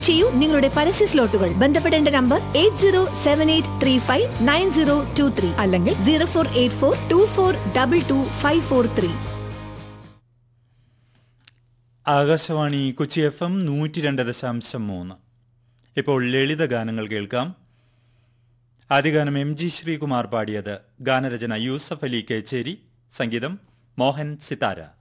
ചെയ്യൂ നിങ്ങളുടെ പരസ്യ സ്ലോട്ടുകൾ. ബന്ധപ്പെടേണ്ട നമ്പർ 8078359023 അല്ലെങ്കിൽ 048424225543. ആകാശവാണി കൊച്ചി FM 102.3. ഇപ്പോൾ ലളിത ഗാനങ്ങൾ കേൾക്കാം. ആദ്യ ഗാനം MG ശ്രീകുമാർ പാടിയത്. ഗാനരചന യൂസഫ് അലി കേച്ചേരി, സംഗീതം മോഹൻ സിതാര.